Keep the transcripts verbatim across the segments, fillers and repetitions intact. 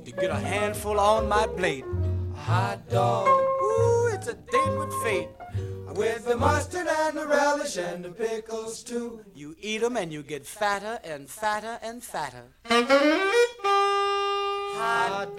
to get a handful on my plate. Hot dog, ooh, it's a date with fate. With the mustard and the relish and the pickles too. You eat 'em and you get fatter and fatter and fatter. Hot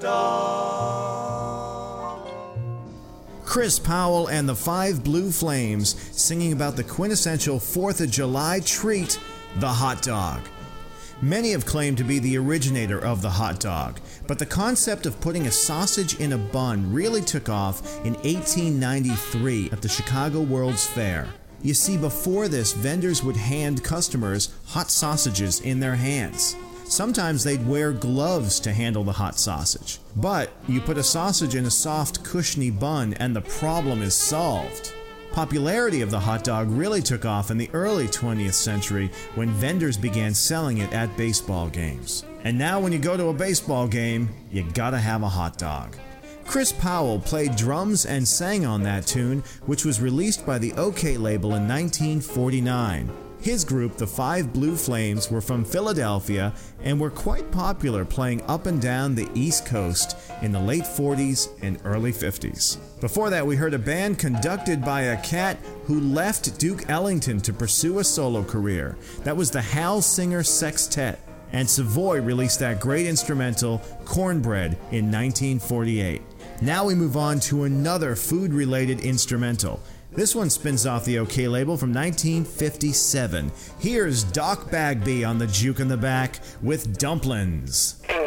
dog. Chris Powell and the Five Blue Flames singing about the quintessential fourth of July treat, the hot dog. Many have claimed to be the originator of the hot dog, but the concept of putting a sausage in a bun really took off in eighteen ninety-three at the Chicago World's Fair. You see, before this, vendors would hand customers hot sausages in their hands. Sometimes they'd wear gloves to handle the hot sausage. But you put a sausage in a soft, cushiony bun and the problem is solved. Popularity of the hot dog really took off in the early twentieth century when vendors began selling it at baseball games. And now when you go to a baseball game, you gotta have a hot dog. Chris Powell played drums and sang on that tune, which was released by the OK label in nineteen forty-nine. His group, the Five Blue Flames, were from Philadelphia and were quite popular playing up and down the East Coast in the late forties and early fifties. Before that, we heard a band conducted by a cat who left Duke Ellington to pursue a solo career. That was the Hal Singer Sextet, and Savoy released that great instrumental, Cornbread, in nineteen forty-eight. Now we move on to another food-related instrumental. This one spins off the OK label from nineteen fifty-seven. Here's Doc Bagby on the juke in the back with Dumplins.